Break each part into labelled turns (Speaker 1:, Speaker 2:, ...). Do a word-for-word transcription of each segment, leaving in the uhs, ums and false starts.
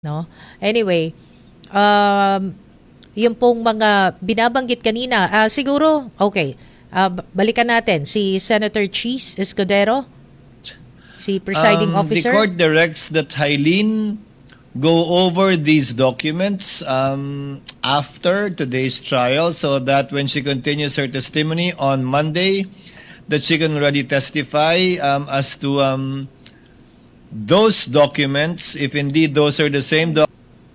Speaker 1: no? Anyway, um, yung pong mga binabanggit kanina, ah, siguro, okay, ah, balikan natin si Senator Cheese Escudero, si presiding
Speaker 2: Um, the
Speaker 1: officer.
Speaker 2: court directs that Hylene go over these documents um, after today's trial so that when she continues her testimony on Monday, that she can already testify um, as to um, those documents, if indeed those are the same documents.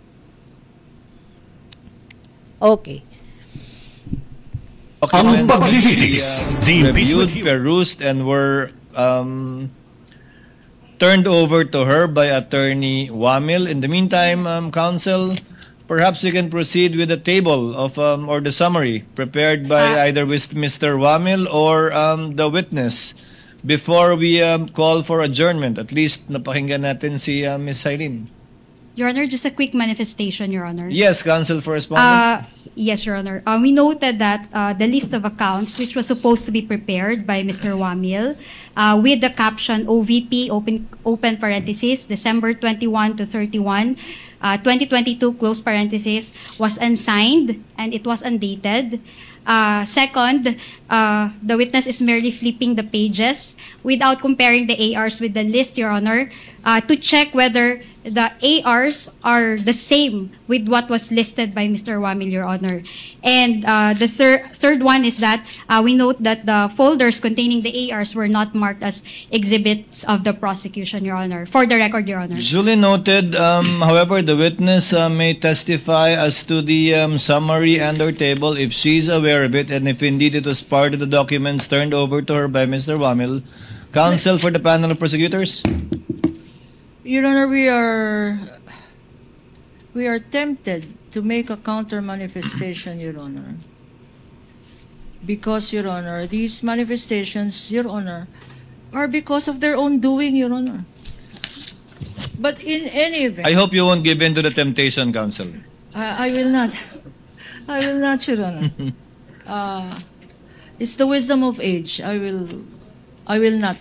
Speaker 1: Okay.
Speaker 2: Documents
Speaker 3: Ang paglilitis,
Speaker 2: uh,
Speaker 3: the
Speaker 2: reviewed,
Speaker 3: impeachment-
Speaker 2: perused, and were um, turned over to her by Attorney Wamil. In the meantime, um, counsel, perhaps we can proceed with the table of um, or the summary prepared by
Speaker 4: Ah.
Speaker 2: either with Mister Wamil or um, the witness before we um, call for adjournment. At least napakinggan natin si uh, Miz Hylene.
Speaker 4: Your Honor, just a quick manifestation, Your Honor.
Speaker 2: Yes, counsel for respondent.
Speaker 4: Uh, yes, Your Honor. Uh, we noted that uh, the list of accounts, which was supposed to be prepared by Mister Wamil, uh, with the caption O V P, open, open parenthesis, December twenty-first to thirty-first, uh, twenty twenty-two, close parenthesis, was unsigned and it was undated. Uh, second, uh, the witness is merely flipping the pages without comparing the A Rs with the list, Your Honor, uh, to check whether the A Rs are the same with what was listed by Mister Wamil, Your Honor. And uh, the thir- third one is that uh, we note that the folders containing the A Rs were not marked as exhibits of the prosecution, Your Honor. For the record, Your Honor.
Speaker 2: Duly noted. Um, however, the witness uh, may testify as to the um, summary and or table if she's aware of it and if indeed it was part of the documents turned over to her by Mister Wamil. Counsel for the panel of prosecutors.
Speaker 5: Your Honor, we are we are tempted to make a counter manifestation, Your Honor. Because, Your Honor, these manifestations, Your Honor, are because of their own doing, Your Honor. But in any event,
Speaker 2: I hope you won't give in to the temptation, counsel.
Speaker 5: I, I will not. I will not, Your Honor. Uh, it's the wisdom of age. I will. I will not.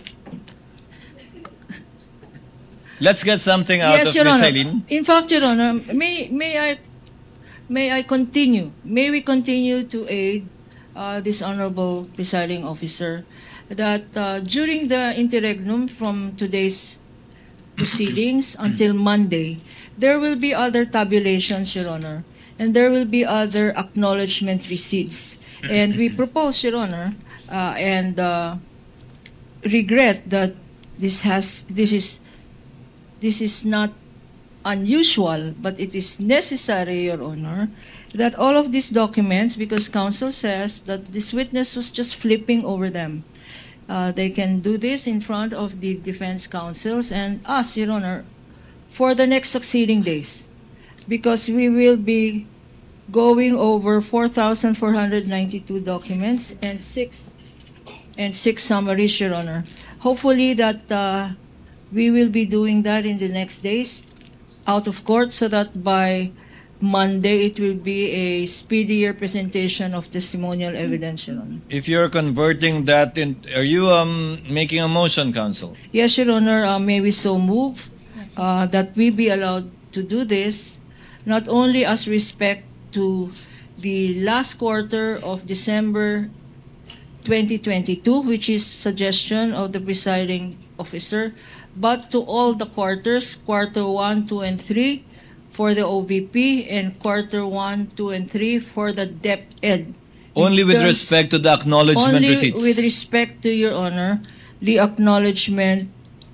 Speaker 2: Let's get something out
Speaker 5: Yes,
Speaker 2: of
Speaker 5: Your
Speaker 2: Miz
Speaker 5: Honor.
Speaker 2: Hylene.
Speaker 5: In fact, Your Honor, may may I may I continue? May we continue to aid uh, this honorable presiding officer that uh, during the interregnum from today's proceedings until Monday, there will be other tabulations, Your Honor, and there will be other acknowledgement receipts. And we propose, Your Honor, uh, and uh, regret that this has this is this is not unusual, but it is necessary, Your Honor, that all of these documents, because counsel says that this witness was just flipping over them, uh, they can do this in front of the defense counsels and us, Your Honor, for the next succeeding days, because we will be going over four thousand four hundred ninety-two documents and six and six summaries, Your Honor. Hopefully that uh, we will be doing that in the next days out of court so that by Monday it will be a speedier presentation of testimonial evidence, Your Honor.
Speaker 2: If you're converting that in, are you um, making a motion, counsel?
Speaker 5: Yes, Your Honor, uh, may we so move uh, that we be allowed to do this, not only as respect to the last quarter of December twenty twenty-two, which is suggestion of the presiding officer, but to all the quarters, quarter one, two, and three for the O V P, and quarter one, two, and three for the D E P E D.
Speaker 2: Only with
Speaker 5: terms-
Speaker 2: respect to the acknowledgement
Speaker 5: Only
Speaker 2: receipts.
Speaker 5: with respect to, Your Honor, the acknowledgement,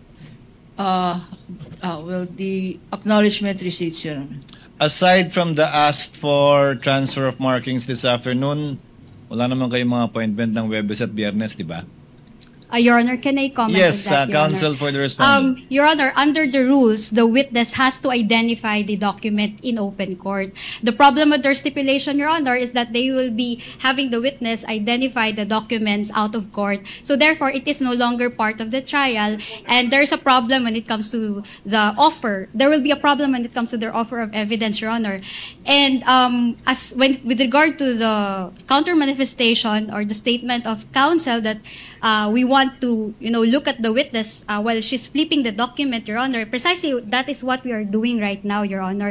Speaker 5: uh, uh, well, the acknowledgement receipts, Your Honor.
Speaker 2: Aside from the ask for transfer of markings this afternoon, wala naman kayong mga appointment ng Webes at Biyernes, di ba?
Speaker 4: Uh, Your Honor, can I comment
Speaker 2: Yes,
Speaker 4: on that,
Speaker 2: uh,
Speaker 4: Your
Speaker 2: counsel
Speaker 4: Honor?
Speaker 2: for the respondent.
Speaker 4: Um, Your Honor, under the rules, the witness has to identify the document in open court. The problem with their stipulation, Your Honor, is that they will be having the witness identify the documents out of court. So therefore, it is no longer part of the trial, and there's a problem when it comes to the offer. There will be a problem when it comes to their offer of evidence, Your Honor. And um, as when with regard to the counter manifestation or the statement of counsel that uh, we want to, you know, look at the witness uh, while she's flipping the document, Your Honor. Precisely that is what we are doing right now, Your Honor.